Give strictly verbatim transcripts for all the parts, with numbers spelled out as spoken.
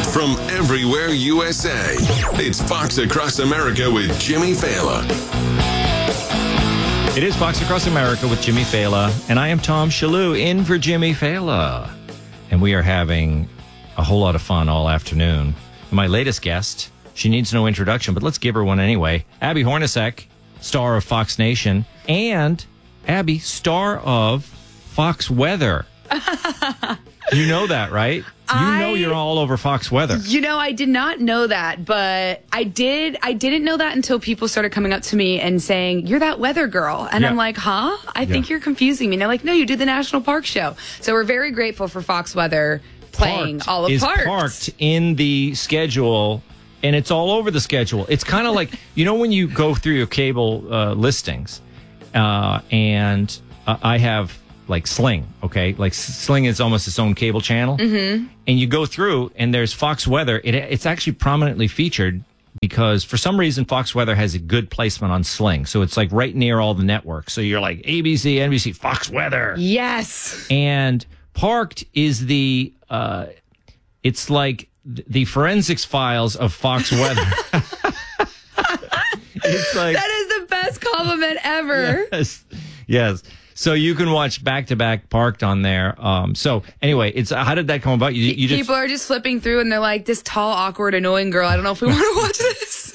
from everywhere U S A. It's Fox Across America with Jimmy Fallon. It is Fox Across America with Jimmy Fallon, and I am Tom Shalhoub in for Jimmy Fallon. And we are having a whole lot of fun all afternoon. My latest guest, she needs no introduction, but let's give her one anyway. Abby Hornacek, star of Fox Nation, and Abby, star of Fox Weather. You know that, right? You I, know you're all over Fox Weather. You know, I did not know that, but I did. I didn't know that until people started coming up to me and saying, "You're that weather girl," and Yeah. I'm like, "Huh? I think Yeah. you're confusing me." And they're like, "No, you do the National Park Show." So we're very grateful for Fox Weather playing Parked all of is Parks. parked in the schedule, and it's all over the schedule. It's kind of like, you know, when you go through your cable uh, listings, uh, and uh, I have like Sling, okay? Like Sling is almost its own cable channel. Mm-hmm. And you go through, and there's Fox Weather. It, it's actually prominently featured because for some reason Fox Weather has a good placement on Sling. So it's like right near all the networks. So you're like A B C, N B C, Fox Weather. Yes. And Parked is the, uh, it's like the forensics files of Fox Weather. It's like, That is the best compliment ever. yes, yes. So you can watch back to back Parked on there. Um, so anyway, it's how did that come about? You, you People just are just flipping through and they're like, "This tall, awkward, annoying girl. I don't know if we want to watch this."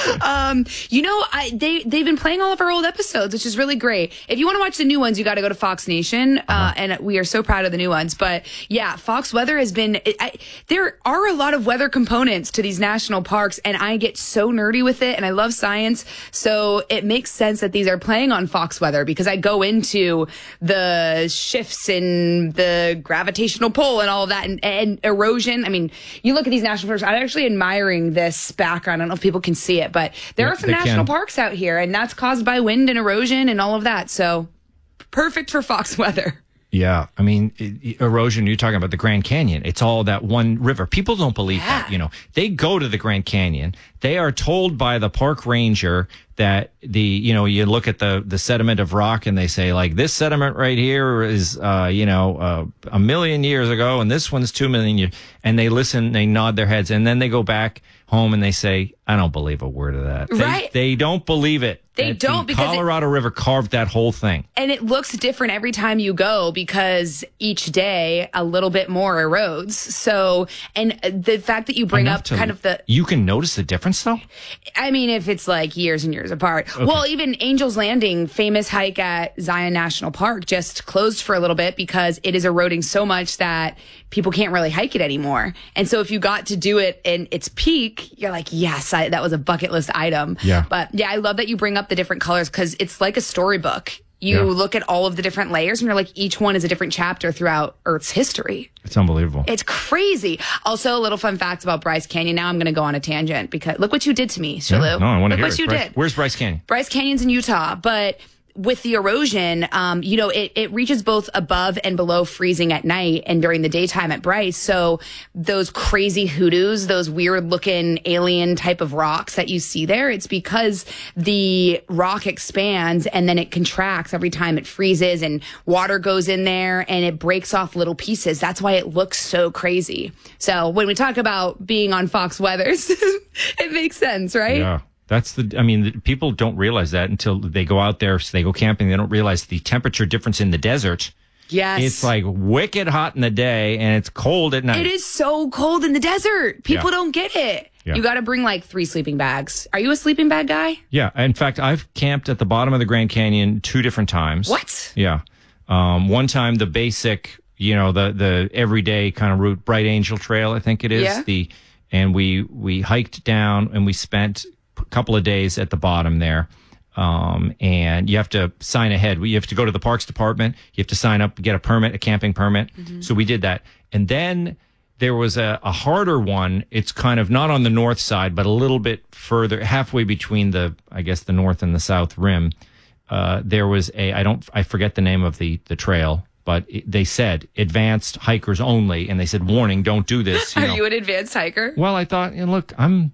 Um, you know, I, they, they've been playing all of our old episodes, which is really great. If you want to watch the new ones, you got to go to Fox Nation. Uh, uh-huh. And we are so proud of the new ones. But yeah, Fox Weather has been, I, there are a lot of weather components to these national parks, and I get so nerdy with it, and I love science. So it makes sense that these are playing on Fox Weather because I go into the shifts in the gravitational pull and all of that, and, and erosion. I mean, you look at these national parks, I'm actually admiring this background. I don't know if people can see it, but there Yeah, are some they national can. parks out here, and that's caused by wind and erosion and all of that. So perfect for Fox Weather. yeah. I mean, it, erosion. You're talking about the Grand Canyon. It's all that one river. People don't believe Yeah. that. You know, they go to the Grand Canyon. They are told by the park ranger that the, you know, you look at the, the sediment of rock and they say like this sediment right here is, uh, you know, uh, a million years ago. And this one's two million years. And they listen, they nod their heads, and then they go back home and they say, I don't believe a word of that. They, Right. They don't believe it. They that don't, the because it- Colorado River carved that whole thing. And it looks different every time you go because each day a little bit more erodes. So, and the fact that you bring Enough up to- kind of the, You can notice the difference though? I mean, if it's like years and years apart. Well, even Angel's Landing, famous hike at Zion National Park, just closed for a little bit because it is eroding so much that people can't really hike it anymore. And so if you got to do it in its peak, you're like, yes, I, that was a bucket list item. Yeah. But yeah, I love that you bring up the different colors because it's like a storybook. You Yeah. look at all of the different layers and you're like, each one is a different chapter throughout Earth's history. It's unbelievable. It's crazy. Also, a little fun fact about Bryce Canyon. Now I'm going to go on a tangent because look what you did to me, Shalhoub. Yeah, no, I want to Look hear what it. you Bryce- did. Where's Bryce Canyon? Bryce Canyon's in Utah, but with the erosion, um, you know, it, it reaches both above and below freezing at night and during the daytime at Bryce. So those crazy hoodoos, those weird looking alien type of rocks that you see there, it's because the rock expands and then it contracts every time it freezes and water goes in there and it breaks off little pieces. That's why it looks so crazy. So when we talk about being on Fox Weathers, it makes sense, right? Yeah. That's the, I mean, the, people don't realize that until they go out there, so they go camping. They don't realize the temperature difference in the desert. Yes. It's like wicked hot in the day and it's cold at night. It is so cold in the desert. People Yeah. don't get it. Yeah. You got to bring like three sleeping bags. Are you a sleeping bag guy? Yeah. In fact, I've camped at the bottom of the Grand Canyon two different times. What? Yeah. Um, one time the basic, you know, the, the everyday kind of route, Bright Angel Trail, I think it is. Yeah. The, and we, we hiked down and we spent a couple of days at the bottom there. Um, and you have to sign ahead. You have to go to the parks department. You have to sign up, get a permit, a camping permit. Mm-hmm. So we did that. And then there was a, a harder one. It's kind of not on the north side, but a little bit further, halfway between the, I guess, the north and the south rim. Uh, there was a, I don't, I forget the name of the, the trail, but it, they said advanced hikers only. And they said, warning, don't do this. You Are know. you an advanced hiker? Well, I thought, you know, look, I'm,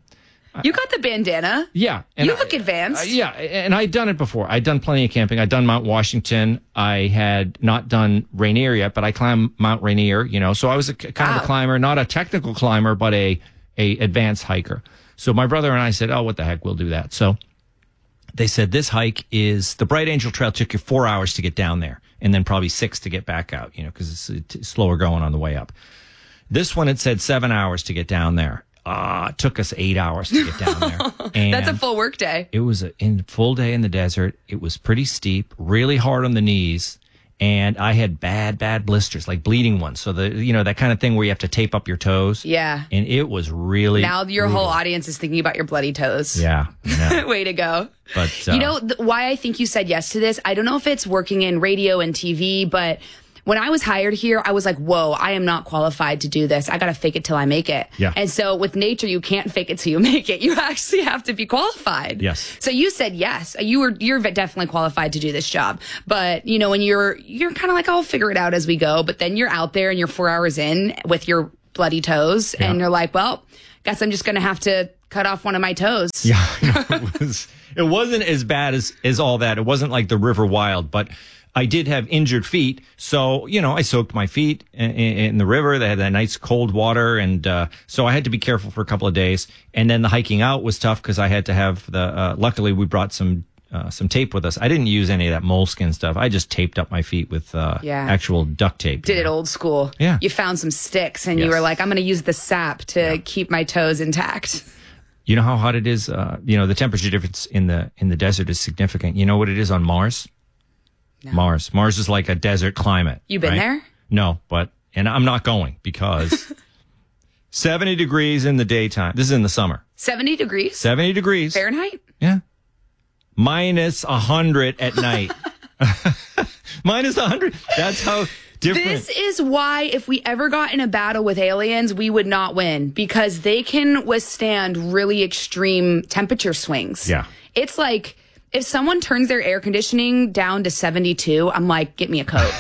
You got the bandana. Yeah. And you I- look advanced. Uh, yeah, and I'd done it before. I'd done plenty of camping. I'd done Mount Washington. I had not done Rainier yet, but I climbed Mount Rainier, you know. So I was a, kind Wow. of a climber, not a technical climber, but a, a advanced hiker. So my brother and I said, oh, what the heck, we'll do that. So they said this hike is, the Bright Angel Trail took you four hours to get down there and then probably six to get back out, you know, because it's, it's slower going on the way up. This one, it said seven hours to get down there. Uh, it took us eight hours to get down there. And That's a full work day. it was a in, full day in the desert. It was pretty steep, really hard on the knees. And I had bad, bad blisters, like bleeding ones. So the, you know, that kind of thing where you have to tape up your toes. Yeah. And it was really. Now your brutal. whole audience is thinking about your bloody toes. Yeah. yeah. Way to go. But, uh, you know th- why I think you said yes to this? I don't know if it's working in radio and T V, but when I was hired here, I was like, whoa, I am not qualified to do this. I got to fake it till I make it. Yeah. And so with nature, you can't fake it till you make it. You actually have to be qualified. Yes. So you said yes. You were, you're definitely qualified to do this job. But, you know, when you're, you're kind of like, I'll figure it out as we go. But then you're out there and you're four hours in with your bloody toes Yeah. and you're like, well, guess I'm just going to have to cut off one of my toes. Yeah. It was, it wasn't as bad as, as all that. It wasn't like the River Wild, but I did have injured feet. So, you know, I soaked my feet in, in, in the river. They had that nice cold water. And, uh, so I had to be careful for a couple of days. And then the hiking out was tough because I had to have the, uh, luckily we brought some, uh, some tape with us. I didn't use any of that moleskin stuff. I just taped up my feet with, uh, Yeah. actual duct tape. Did it old school. Yeah. You found some sticks and you Yes. were like, I'm going to use the sap to keep my toes intact. You know how hot it is? Uh, you know, the temperature difference in the, in the desert is significant. You know what it is on Mars? No. Mars. Mars is like a desert climate. You been right? there? No, but, and I'm not going because seventy degrees in the daytime. This is in the summer. seventy degrees seventy degrees. Fahrenheit? Yeah. Minus one hundred at night. Minus one hundred. That's how different. This is why if we ever got in a battle with aliens, we would not win because they can withstand really extreme temperature swings. Yeah. It's like if someone turns their air conditioning down to seventy-two, I'm like, get me a coat.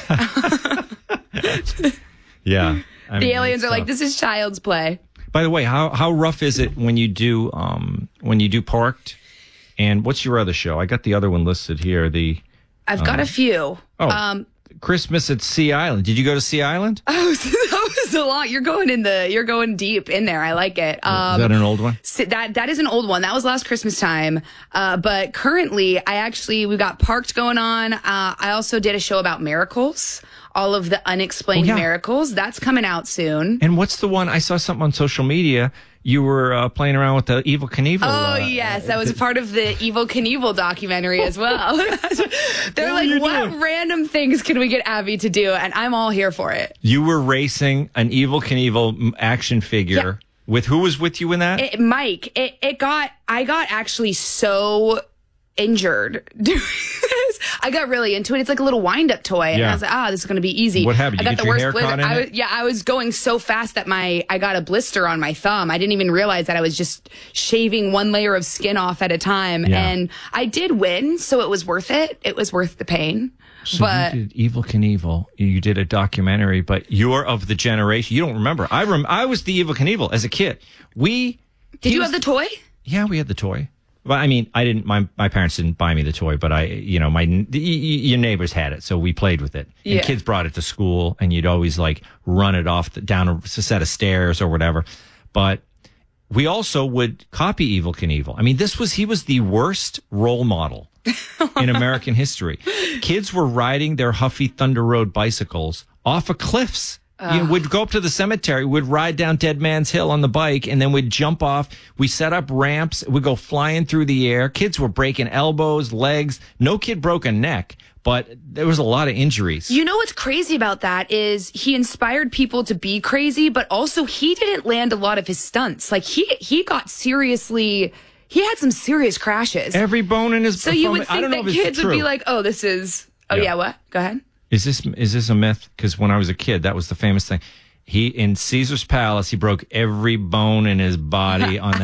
yeah. I The mean, aliens it's are like, tough. this is child's play. By the way, how, how rough is it when you do, um, when you do Parked? And what's your other show? I got the other one listed here. The, I've got a few. oh, Um, Christmas at Sea Island. Did you go to Sea Island? Oh, so that was a lot. You're going in the, you're going deep in there. I like it. Um, is that an old one? so that that is an old one. That was last Christmas time. Uh, but currently, I actually we got Parked going on. Uh, I also did a show about miracles, all of the unexplained Oh, yeah. miracles. That's coming out soon. And what's the one? I saw something on social media. You were uh, playing around with the Evil Knievel. Oh uh, yes, that was part of the Evil Knievel documentary as well. They're What were like, you what doing?" random things can we get Abby to do? And I'm all here for it. You were racing an Evil Knievel m- action figure. Yeah. With who was with you in that? It, Mike, it, it got, I got actually so injured doing this. I got really into it. It's like a little wind up toy. And Yeah. I was like, ah, this is going to be easy. What happened? You I got get the your worst hair blister. caught in I it? was, yeah, I was going so fast that my, I got a blister on my thumb. I didn't even realize that I was just shaving one layer of skin off at a time. Yeah. And I did win. So it was worth it. It was worth the pain. So but you did Evil Knievel. You did a documentary, but you're of the generation. You don't remember. I rem- I was the Evil Knievel as a kid. We did he you was- have the toy? Yeah, we had the toy. Well, I mean, I didn't. My my parents didn't buy me the toy, but I, you know, my y- y- your neighbors had it, so we played with it. And Yeah. kids brought it to school, and you'd always like run it off the, down a set of stairs or whatever. But we also would copy Evil Knievel. I mean, this was he was the worst role model in American history. Kids were riding their Huffy Thunder Road bicycles off of cliffs. You know, we'd go up to the cemetery, we'd ride down Dead Man's Hill on the bike, and then we'd jump off. We set up ramps. We'd go flying through the air. Kids were breaking elbows, legs. No kid broke a neck, but there was a lot of injuries. You know what's crazy about that is he inspired people to be crazy, but also he didn't land a lot of his stunts. Like he he got seriously, he had some serious crashes. Every bone in his. so you from- would I think don't know that if it's kids would be true. like, "Oh, this is oh Yeah. yeah, what? Go ahead." Is this is this a myth? Because when I was a kid, that was the famous thing. He in Caesar's Palace, he broke every bone in his body on that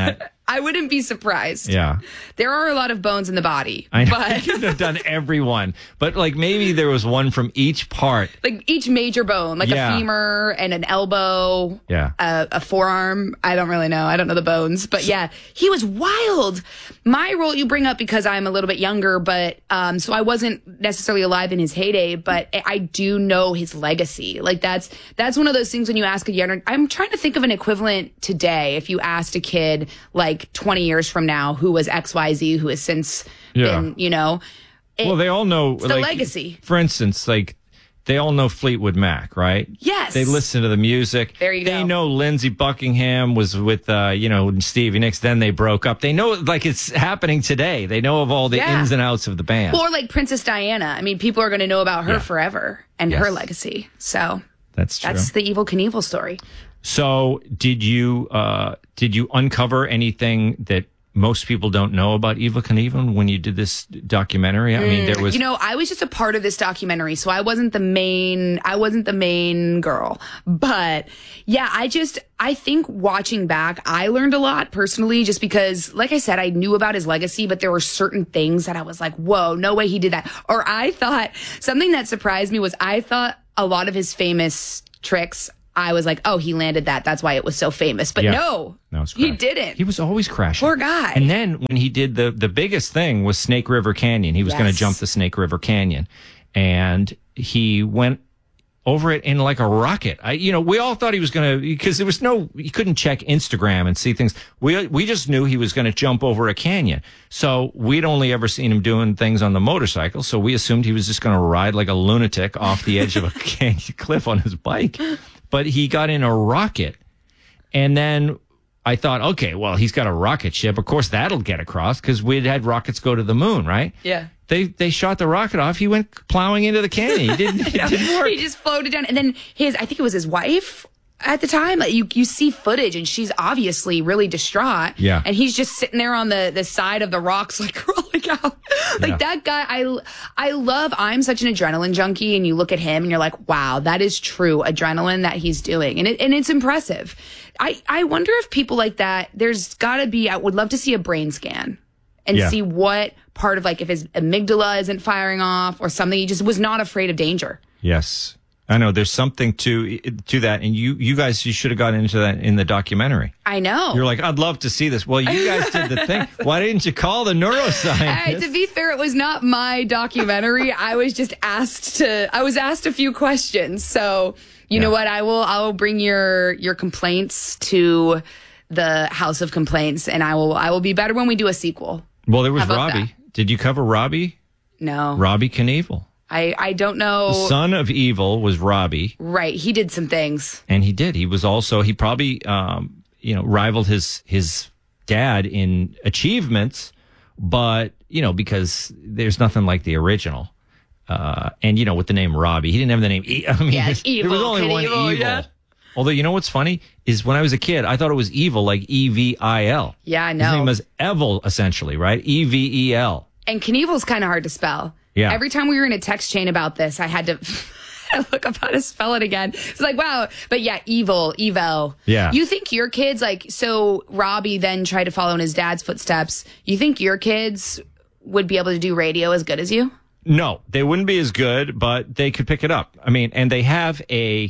I wouldn't be surprised. Yeah. There are a lot of bones in the body. I know. But I couldn't have done everyone, but like maybe there was one from each part. like each major bone, like Yeah. a femur and an elbow, Yeah. a, a forearm. I don't really know. I don't know the bones, but yeah, he was wild. My role you bring up because I'm a little bit younger, but um, so I wasn't necessarily alive in his heyday, but I do know his legacy. Like that's that's one of those things when you ask a younger. I'm trying to think of an equivalent today. If you asked a kid like twenty years from now who was X Y Z, who has since Yeah. been, you know. It- Well, they all know the like, legacy. For instance, like they all know Fleetwood Mac, right? Yes. They listen to the music. There you They go. know Lindsey Buckingham was with, uh, you know, Stevie Nicks. Then they broke up. They know, like, it's happening today. They know of all the Yeah. ins and outs of the band. Or like Princess Diana. I mean, people are going to know about her Yeah. forever and Yes. her legacy. So That's true. that's the Evil Knievel story. So, did you uh, did you uncover anything that most people don't know about Evel Knievel when you did this documentary? I mean, there was You know, I was just a part of this documentary, so I wasn't the main, I wasn't the main girl. But yeah, I just, I think watching back, I learned a lot personally, just because, like I said, I knew about his legacy, but there were certain things that I was like, whoa, no way he did that. Or I thought, something that surprised me was I thought a lot of his famous tricks, I was like, oh, he landed that. That's why it was so famous. But Yeah. no, No, it's he crashing. didn't. He was always crashing. Poor guy. And then when he did the the biggest thing was Snake River Canyon. He was going to Yes. jump the Snake River Canyon, and he went over it in like a rocket. I, you know, we all thought he was going to, because there was no, you couldn't check Instagram and see things. We we just knew he was going to jump over a canyon. So we'd only ever seen him doing things on the motorcycle. So we assumed he was just going to ride like a lunatic off the edge of a canyon cliff on his bike. But he got in a rocket, and then I thought, okay, well, he's got a rocket ship. Of course, that'll get across because we'd had rockets go to the moon, right? Yeah. They they shot the rocket off. He went plowing into the canyon. He didn't, it didn't work. He just floated down. And then his, I think it was his wife at the time. Like you, you see footage and she's obviously really distraught. Yeah. And he's just sitting there on the, the side of the rocks, like crawling out. Like Yeah. that guy, I, I love, I'm such an adrenaline junkie. And you look at him and you're like, wow, that is true adrenaline that he's doing. And it, and it's impressive. I, I wonder if people like that, there's gotta be, I would love to see a brain scan and Yeah. see what part of like if his amygdala isn't firing off or something. He just was not afraid of danger. Yes. I know there's something to to that, and you you guys you should have gotten into that in the documentary. I know. You're like, I'd love to see this. Well, you guys did the thing. Why didn't you call the neuroscientist? Hey, to be fair, it was not my documentary. I was just asked to. I was asked a few questions. So you Yeah. know what? I will. I will bring your your complaints to the House of Complaints, and I will. I will be better when we do a sequel. Well, there was How about Robbie. Did you cover Robbie? No, Robbie Knievel. I I don't know. The son of Evil was Robbie, Right, he did some things. and he did. He was also he probably um, you know rivaled his his dad in achievements, but you know because there's nothing like the original. Uh, and you know with the name Robbie, he didn't have the name. E- I mean, Yeah, there was Evil only one Knievel, Evil. yeah. Although you know what's funny is when I was a kid, I thought it was evil, like E V I L. Yeah, I His know. name was Evil, essentially, right? E V E L. And Knievel's kind of hard to spell. Yeah. Every time we were in a text chain about this, I had to look up how to spell it again. It's like, wow. But yeah, evil, evil. Yeah. You think your kids, like, so Robbie then tried to follow in his dad's footsteps. You think your kids would be able to do radio as good as you? No, they wouldn't be as good, but they could pick it up. I mean, and they have a,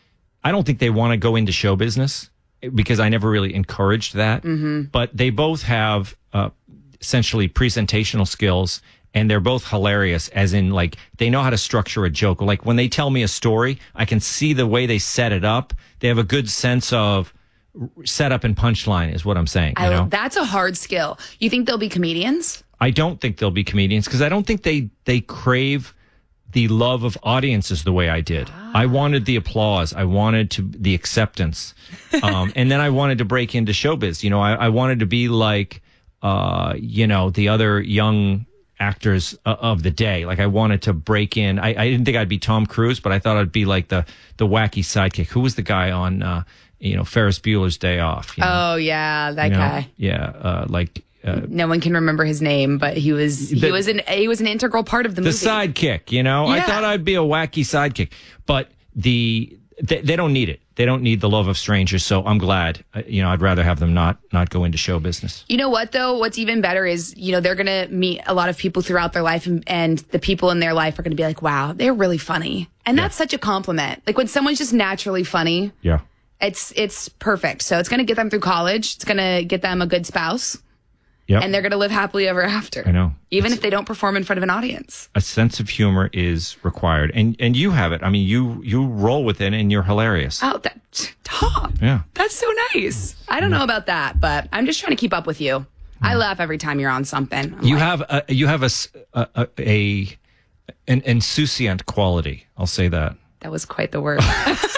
I don't think they want to go into show business because I never really encouraged that. Mm-hmm. But they both have uh, essentially presentational skills, and they're both hilarious, as in, like, they know how to structure a joke. Like, when they tell me a story, I can see the way they set it up. They have a good sense of setup and punchline, is what I'm saying. You I, know? That's a hard skill. You think they'll be comedians? I don't think they'll be comedians because I don't think they they crave the love of audiences the way I did. I wanted the applause. I wanted to the acceptance, um, and then I wanted to break into showbiz. You know, I, I wanted to be like, uh, you know, the other young actors uh, of the day. Like I wanted to break in. I, I didn't think I'd be Tom Cruise, but I thought I'd be like the the wacky sidekick. Who was the guy on, uh, you know, Ferris Bueller's Day Off? You know? Oh, yeah, that You know? guy. Yeah, uh, like. Uh, No one can remember his name, but he was he The- was an he was an integral part of the the movie. sidekick, you know, I Yeah. thought I'd be a wacky sidekick, but the they, they don't need it. they don't need the love of strangers. So I'm glad. Uh, you know, I'd rather have them not not go into show business. You know what, though? What's even better is, you know, they're going to meet a lot of people throughout their life, and, and the people in their life are going to be like, wow, they're really funny. And yeah. that's such a compliment. Like when someone's just naturally funny. Yeah. It's it's perfect. So it's going to get them through college. It's going to get them a good spouse. Yep. And they're going to live happily ever after. I know. Even it's, if they don't perform in front of an audience. A sense of humor is required. And and you have it. I mean, you you roll with it and you're hilarious. Oh, that, Tom. Yeah. That's so nice. I don't know about that, but I'm just trying to keep up with you. I laugh every time you're on something. I'm you like, have a, you have a, a, a, a an insouciant quality. I'll say that. That was quite the word.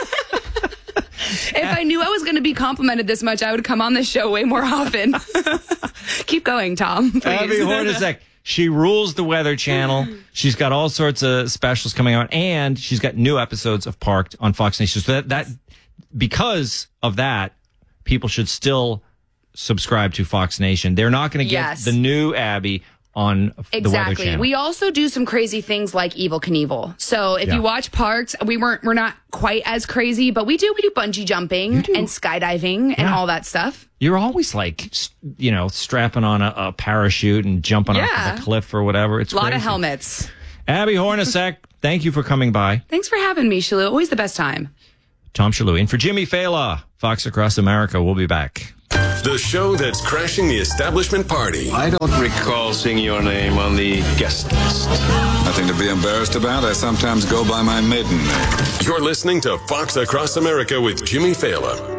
If I knew I was going to be complimented this much, I would come on this show way more often. Keep going, Tom, please. Abby Hornacek. She rules the Weather Channel. She's got all sorts of specials coming out, and she's got new episodes of Parked on Fox Nation. So that, that because of that, people should still subscribe to Fox Nation. They're not going to get Yes. the new Abby on the Weather Exactly. Channel. We also do some crazy things like Evel Knievel. So if Yeah. you watch Parks, we weren't we're not quite as crazy, but we do we do bungee jumping do. and skydiving and Yeah. all that stuff. You're always like, you know, strapping on a, a parachute and jumping off Yeah. of a cliff or whatever. It's A lot crazy. of helmets. Abby Hornacek, thank you for coming by. Thanks for having me, Shalou. Always the best time. Tom Shalhoub. And for Jimmy Fela, Fox Across America, we'll be back. The show that's crashing the establishment party. I don't recall seeing your name on the guest list. Nothing to be embarrassed about. I sometimes go by my maiden name. You're listening to Fox Across America with Jimmy Fela.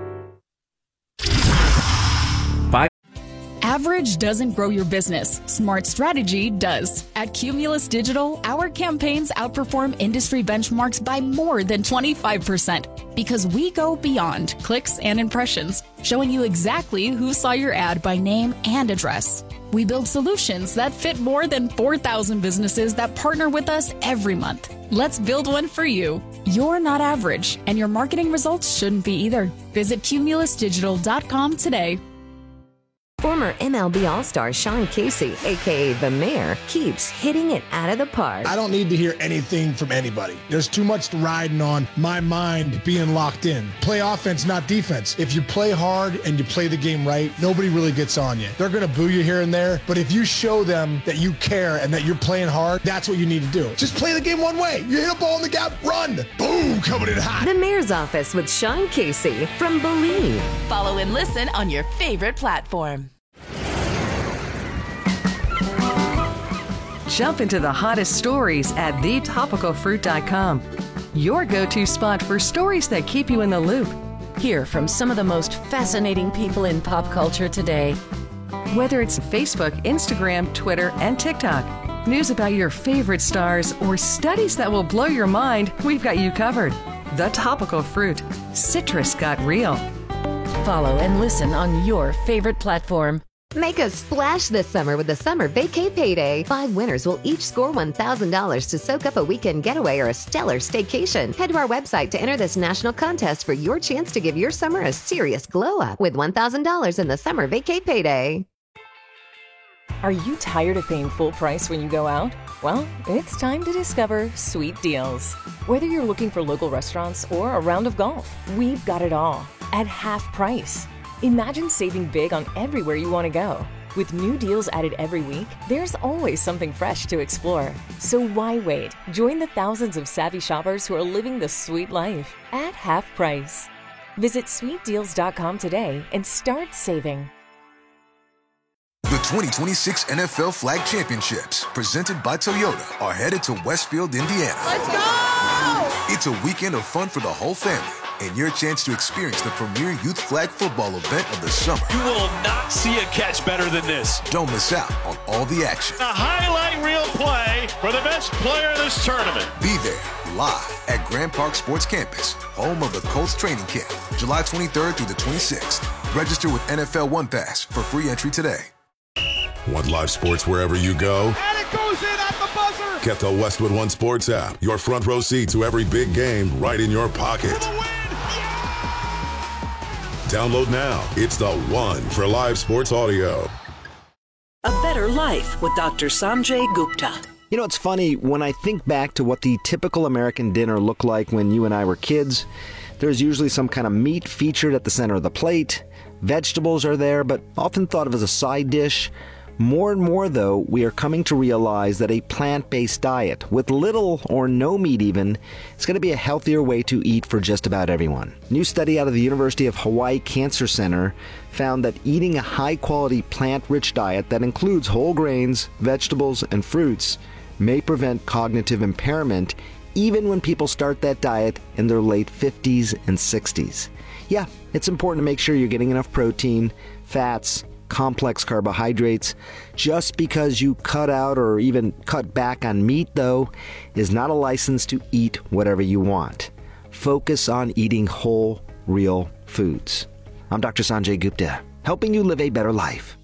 Average doesn't grow your business. Smart strategy does. At Cumulus Digital, our campaigns outperform industry benchmarks by more than twenty-five percent because we go beyond clicks and impressions, showing you exactly who saw your ad by name and address. We build solutions that fit more than four thousand businesses that partner with us every month. Let's build one for you. You're not average, and your marketing results shouldn't be either. Visit cumulus digital dot com today. Former M L B All-Star Sean Casey, a k a. The Mayor, keeps hitting it out of the park. I don't need to hear anything from anybody. There's too much riding on my mind being locked in. Play offense, not defense. If you play hard and you play the game right, nobody really gets on you. They're going to boo you here and there, but if you show them that you care and that you're playing hard, that's what you need to do. Just play the game one way. You hit a ball in the gap, run. Boom, coming in hot. The Mayor's Office with Sean Casey from Believe. Follow and listen on your favorite platform. Jump into the hottest stories at the topical fruit dot com. Your go-to spot for stories that keep you in the loop. Hear from some of the most fascinating people in pop culture today. Whether it's Facebook, Instagram, Twitter, and TikTok, news about your favorite stars, or studies that will blow your mind, we've got you covered. The Topical Fruit. Citrus got real. Follow and listen on your favorite platform. Make a splash this summer with the Summer Vacay Payday. Five winners will each score one thousand dollars to soak up a weekend getaway or a stellar staycation. Head to our website to enter this national contest for your chance to give your summer a serious glow up with one thousand dollars in the Summer Vacay Payday. Are you tired of paying full price when you go out? Well, it's time to discover Sweet Deals. Whether you're looking for local restaurants or a round of golf, we've got it all at half price. Imagine saving big on everywhere you want to go. With new deals added every week, there's always something fresh to explore. So why wait? Join the thousands of savvy shoppers who are living the sweet life at half price. Visit sweet deals dot com today and start saving. The twenty twenty-six N F L Flag Championships, presented by Toyota, are headed to Westfield, Indiana. Let's go! It's a weekend of fun for the whole family, and your chance to experience the premier youth flag football event of the summer. You will not see a catch better than this. Don't miss out on all the action. A highlight reel play for the best player in this tournament. Be there live at Grand Park Sports Campus, home of the Colts training camp, July twenty-third through the twenty-sixth. Register with N F L One Pass for free entry today. Want live sports wherever you go? And it goes in at the buzzer. Get the Westwood One Sports app. Your front row seat to every big game right in your pocket. Download now. It's the one for live sports audio. A Better Life with Doctor Sanjay Gupta. You know, it's funny, when I think back to what the typical American dinner looked like when you and I were kids, There's usually some kind of meat featured at the center of the plate. Vegetables are there, but often thought of as a side dish. More and more, though, we are coming to realize that a plant-based diet, with little or no meat even, is going to be a healthier way to eat for just about everyone. A new study out of the University of Hawaii Cancer Center found that eating a high-quality plant-rich diet that includes whole grains, vegetables, and fruits may prevent cognitive impairment even when people start that diet in their late fifties and sixties. Yeah, it's important to make sure you're getting enough protein, fats, complex carbohydrates. Just because you cut out or even cut back on meat, though, is not a license to eat whatever you want. Focus on eating whole, real foods. I'm Doctor Sanjay Gupta, helping you live a better life.